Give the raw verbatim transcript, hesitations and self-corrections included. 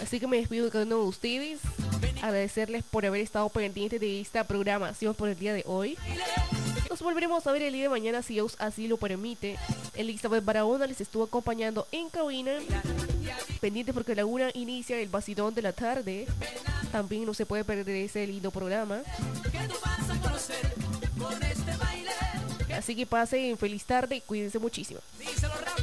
Así que me despido de cada uno de ustedes. Agradecerles por haber estado pendientes de esta programación por el día de hoy. Nos volveremos a ver el día de mañana si Dios así lo permite. Elizabeth Barahona les estuvo acompañando en cabina. Pendientes porque a la una inicia el vacilón de la tarde. También no se puede perder ese lindo programa. Así que pasen feliz tarde y cuídense muchísimo.